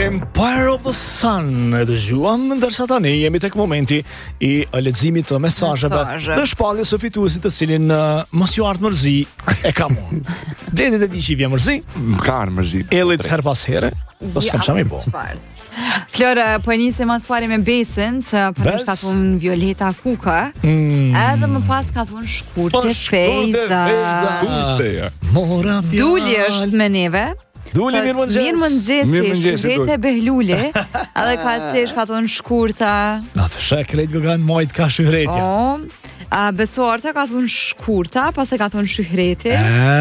Empire of the Sun e dëgjuam, ndërsa tani jemi tek momenti I leximit të mesazheve dhe shpalljes së fituesit të cilin mos ju ardh mërzi e kam unë. Deti të di që I vjen mërzi? Ka mërzi. Ellit her pas here, po s'kam çam I bo. Flora, po nisim mas pari me Besin, që përveç ka thunë Violeta Kuka, edhe më pas ka thunë Shkurte Fejza. Mora fjalë. Duli është me neve. Duli mirëmëngjesi, Shkurte Behlule, edhe ka qesh ka thunë Shkurta. Na të shë krejt gëgan mojt ka Shyhretja. Besorta ka thunë Shkurta, pas e ka thunë Shyhreti.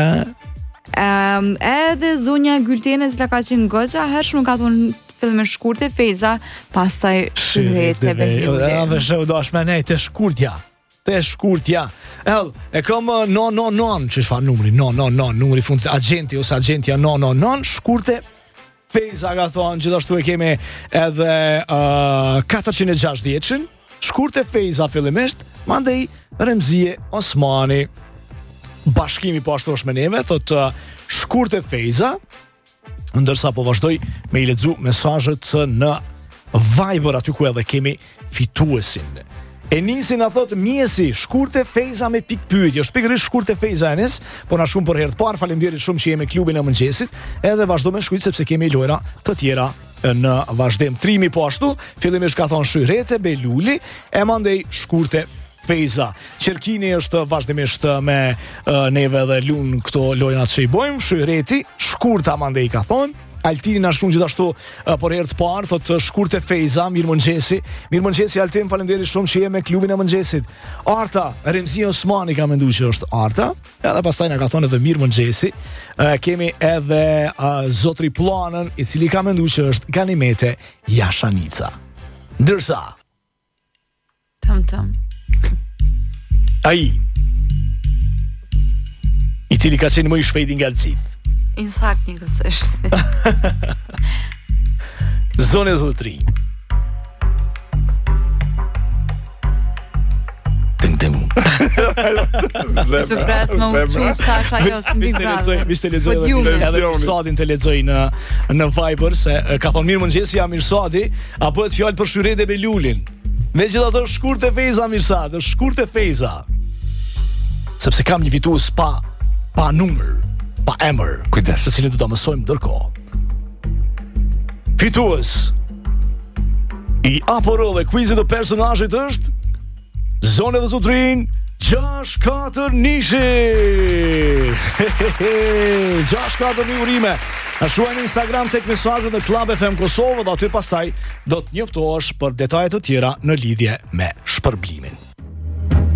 Edhe zonja Gyltene zila ka qenë Goxha, hershmë ka thunë fillim me Shkurte Fejza, pastaj Shyhreti Behlule. Dhe shë u dash me nej të Shkurtja. Te shkurtja. E kam 999, që shfa numri, 999, numri fundit agenti ose agentja 999, Shkurte Fejza ka thonë, gjithashtu e kemi edhe 460, Shkurte Fejza fillimisht, mandej Remzie Osmani, bashkimi po ashtu është me neve, thot Shkurte Fejza, ndërsa po vazhdoj me I lexu mesazhet në Viber aty ku edhe kemi fituesin. E nisi na thot mjesi Shkurte Fejza me pikë pyetje. Është pikërisht Shkurte Fejza Enes, po na shumë për herë të parë. Faleminderit shumë që jemi klubin e mëngjesit. Edhe vazhdo me shkruajt sepse kemi lojra të tjera në vazhdim. Trimi po ashtu, fillimisht ka thon Shyhrete Beluli, e mandej Shkurte Fejza. Qerkini është vazhdimisht me neve dhe lun këto lojrat që I bojmë. Shyreti, Shkurta mandej ka thon. Altini na shkruan gjithashtu por herë të parë, thotë Shkurte Fejza, mirëmëngjesi. Mirëmëngjesi Altin, faleminderit shumë që je me klubin e mëngjesit. Arta, Remzi Osmani ka menduar që është Arta, edhe pastaj na ka thonë edhe mirëmëngjesi. Kemi edhe Zotri Planën, I cili ka menduar që është Ganimete Jashanica. Ndërsa Tam. ai I cili ka qenë më I shpejti nga gjithë. Insakt një kësështë. Zone Zotri. Tim. Që pres më uqus tash ajo së mbi vrasë. Vishte lexoj edhe Mirsadin të lexoj në Viber se ka thonë mirëmëngjesi jam Mirsadi, a bëhet fjalë për Shyhrete Belulin. Megjithatë Shkurte Fejza Mirsad, Shkurte Fejza. Sepse kam një fitues pa numër, pa emër. Kujdes. Se cilin do ta mësojmë ndërkohë. Fitues I Aporol e kuizit të personazhit është Zone dhe Zotrin 6-4 nishi. 6-4 një urime. Na shuaj në Instagram tek mesazhet në Club FM Kosovë dhe aty pastaj do të njoftohesh për detajet të tjera në lidhje me shpërblimin.